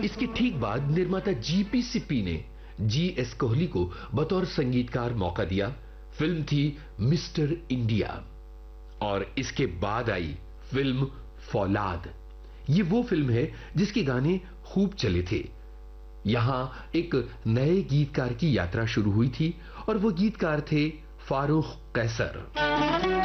इसके ठीक बाद निर्माता जीपी सिप्पी ने जीएस कोहली को बतौर संगीतकार मौका दिया। फिल्म थी मिस्टर इंडिया और इसके बाद आई फिल्म फौलाद। ये वो फिल्म है जिसके गाने खूब चले थे। यहां एक नए गीतकार की यात्रा शुरू हुई थी और वो गीतकार थे फारूक कैसर।